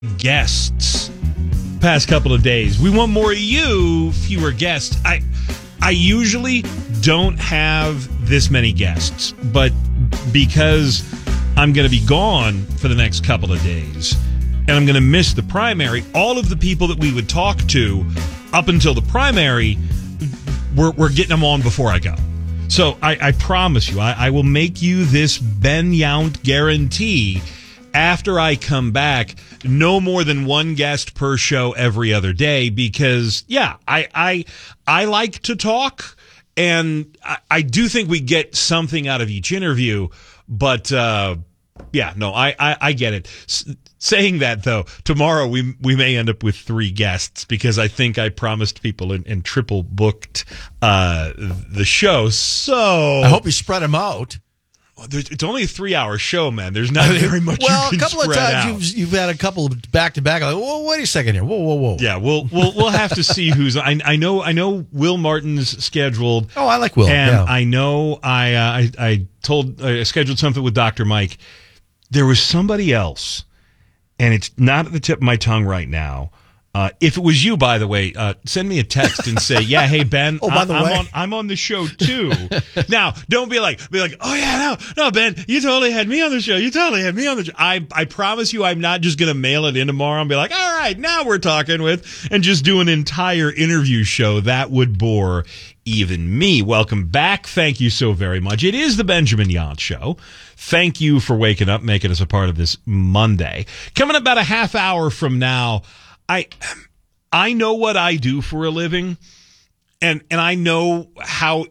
guests past couple of days. We want more of you, fewer guests. I usually don't have this many guests, but because I'm going to be gone for the next couple of days and I'm going to miss the primary, all of the people that we would talk to up until the primary, we're getting them on before I go. So I promise you, I will make you this Ben Yount guarantee. After I come back, no more than one guest per show every other day because, yeah, I like to talk, and I do think we get something out of each interview, but, yeah, no, I get it. Saying that, though, tomorrow we may end up with 3 guests because I think I promised people and triple booked the show, so... I hope you spread them out. It's only a 3-hour show, man. There's not very much you can a couple of times you've had a couple back to back. Like, whoa, wait a second here. Whoa. Yeah, we'll have to see who's. I know Will Martin's scheduled. Oh, I like Will. And yeah. I know I scheduled something with Dr. Mike. There was somebody else, and it's not at the tip of my tongue right now. If it was you, by the way, send me a text and say, "Yeah, hey Ben, I'm on the show too." Now, don't be like, "Oh yeah, no, Ben, you totally had me on the show. You totally had me on the show." I promise you, I'm not just gonna mail it in tomorrow and be like, "All right, now we're talking with," and just do an entire interview show. That would bore even me. Welcome back. Thank you so very much. It is the Benjamin Yount Show. Thank you for waking up, making us a part of this Monday. Coming about a half hour from now. I know what I do for a living, and I know how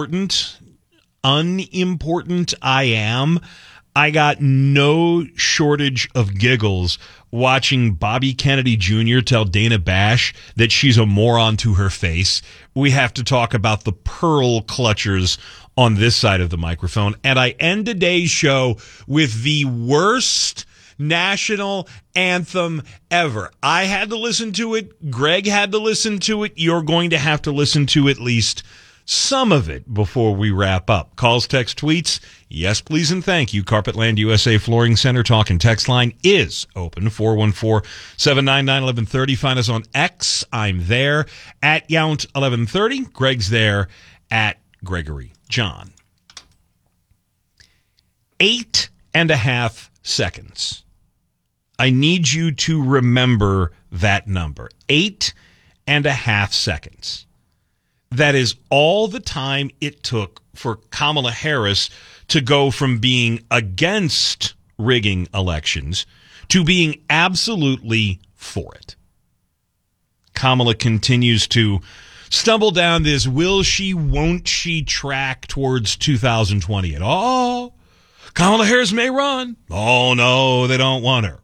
unimportant I am. I got no shortage of giggles watching Bobby Kennedy Jr. tell Dana Bash that she's a moron to her face. We have to talk about the pearl clutchers on this side of the microphone. And I end today's show with the worst national anthem ever. I had to listen to it. Greg had to listen to it. You're going to have to listen to at least some of it before we wrap up. Calls, text, tweets. Yes, please, and thank you. Carpetland USA Flooring Center talk and text line is open. 414-799-1130. Find us on X. I'm there at Yount1130. Greg's there at Gregory John. 8.5 seconds. I need you to remember that number. 8.5 seconds. That is all the time it took for Kamala Harris to go from being against rigging elections to being absolutely for it. Kamala continues to stumble down this will she, won't she track towards 2020 at all. Kamala Harris may run. Oh, no, they don't want her.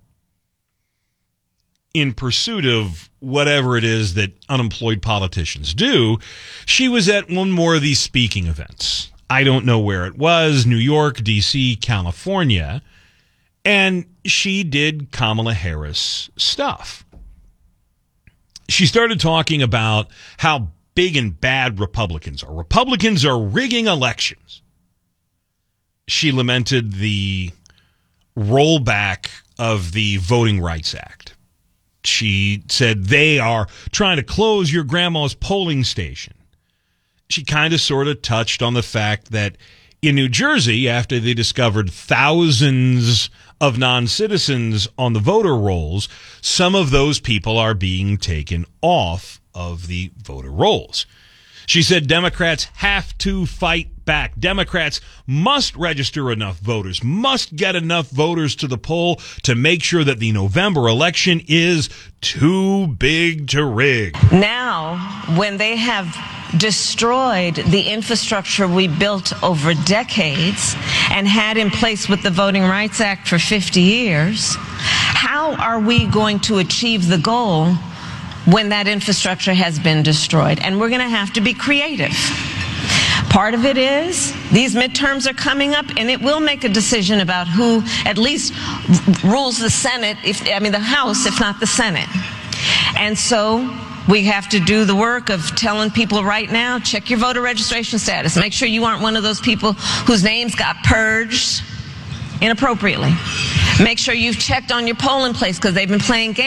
In pursuit of whatever it is that unemployed politicians do, she was at one more of these speaking events. I don't know where it was, New York, D.C., California, and she did Kamala Harris stuff. She started talking about how big and bad Republicans are. Republicans are rigging elections. She lamented the rollback of the Voting Rights Act. She said they are trying to close your grandma's polling station. She kind of sort of touched on the fact that in New Jersey, after they discovered thousands of non-citizens on the voter rolls, some of those people are being taken off of the voter rolls. She said Democrats have to fight back. Democrats must register enough voters, must get enough voters to the poll to make sure that the November election is too big to rig. Now, when they have destroyed the infrastructure we built over decades and had in place with the Voting Rights Act for 50 years, how are we going to achieve the goal when that infrastructure has been destroyed? And we're going to have to be creative. Part of it is these midterms are coming up, and it will make a decision about who at least rules the Senate, the House, if not the Senate. And so we have to do the work of telling people right now, check your voter registration status. Make sure you aren't one of those people whose names got purged inappropriately. Make sure you've checked on your polling place because they've been playing games.